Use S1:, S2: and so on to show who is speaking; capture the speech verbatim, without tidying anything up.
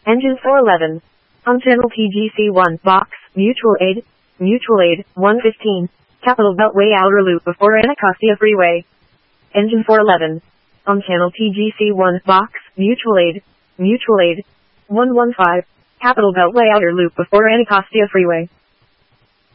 S1: Engine four eleven. On channel P G C one, box, mutual aid, mutual aid, one fifteen, Capital Beltway outer loop before Anacostia Freeway. Engine four eleven. On channel P G C one, box, mutual aid, mutual aid, one one five, Capital Beltway outer loop before Anacostia Freeway.